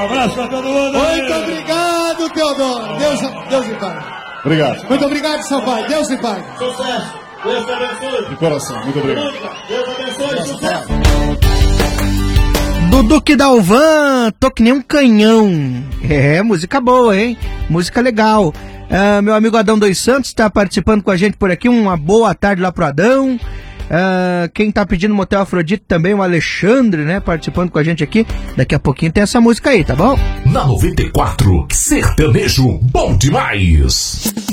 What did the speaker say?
Um abraço pra todo mundo. Muito obrigado, Teodoro. Deus e Pai. Obrigado. Muito obrigado, seu pai. Deus e Pai. Sucesso. Deus te abençoe. De coração, muito obrigado. Deus abençoe. Sucesso. Dudu Dalvan, tô que nem um canhão. É, música boa, hein? Música legal. Meu amigo Adão dos Santos está participando com a gente por aqui. Uma boa tarde lá pro Adão. Quem tá pedindo Motel Afrodite também, o Alexandre, né? Participando com a gente aqui. Daqui a pouquinho tem essa música aí, tá bom? Na 94, sertanejo bom demais.